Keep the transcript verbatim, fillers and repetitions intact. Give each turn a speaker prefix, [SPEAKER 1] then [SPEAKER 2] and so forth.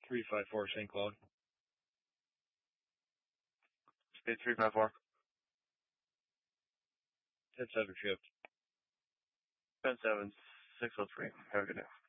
[SPEAKER 1] three five four Saint Cloud.
[SPEAKER 2] Speed three five four.
[SPEAKER 1] ten seven shift.
[SPEAKER 2] ten seven, six oh three. Have a good day.